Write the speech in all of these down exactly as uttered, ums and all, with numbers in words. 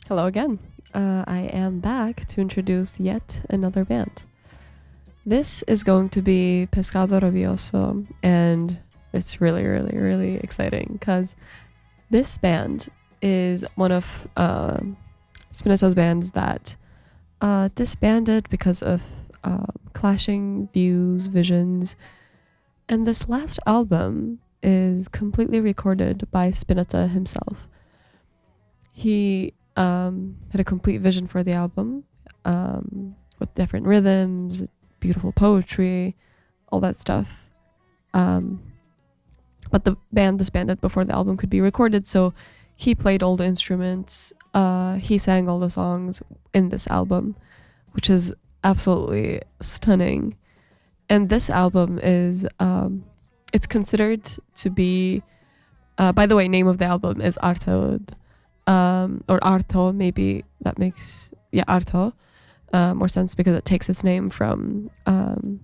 Hello again. Uh, I am back to introduce yet another band. This is going to be Pescado Rabioso, and it's really, really, really exciting because this band is one of uh, Spineta's bands that uh, disbanded because of uh, clashing views, visions, and this last album is completely recorded by Spinetta himself. He um, had a complete vision for the album um, with different rhythms, beautiful poetry, all that stuff. Um, but the band disbanded before the album could be recorded, so he played all the instruments. Uh, he sang all the songs in this album, which is absolutely stunning. And this album is, um, it's considered to be, uh, by the way, name of the album is Artaud. Um, or Arto, maybe that makes, yeah, Arto, uh, more sense because it takes its name from um,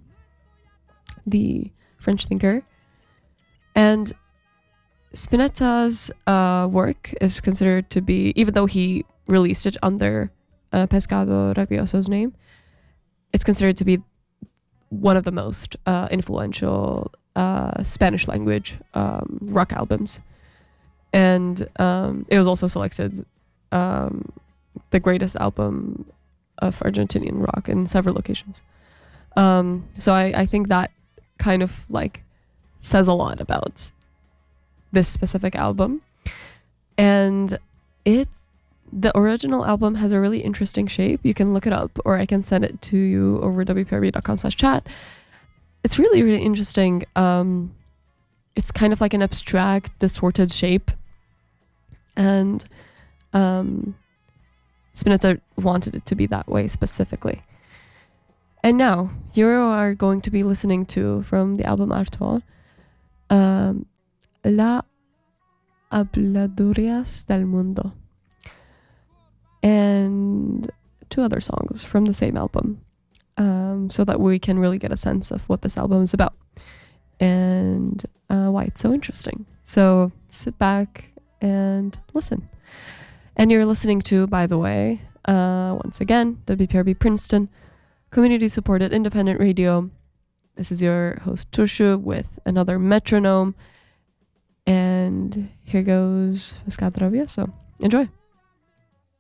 the French thinker. And Spinetta's uh, work is considered to be, even though he released it under uh, Pescado Rabioso's name, it's considered to be one of the most uh, influential uh, Spanish language um, rock albums. And um, it was also selected um, the greatest album of Argentinian rock in several locations. Um, so I, I think that kind of like says a lot about this specific album. And it, the original album has a really interesting shape. You can look it up, or I can send it to you over w p r b dot com slash chat. It's really, really interesting. Um, it's kind of like an abstract, distorted shape. And um, Spinetta wanted it to be that way specifically. And now, you are going to be listening to, from the album Arto, um, La Habladurías del Mundo. And two other songs from the same album, um, so that we can really get a sense of what this album is about and uh, why it's so interesting. So sit back and listen. And you're listening to, by the way, uh, once again, W P R B Princeton, community-supported independent radio. This is your host, Tushu, with another metronome. And here goes Pescado Rabioso. Enjoy.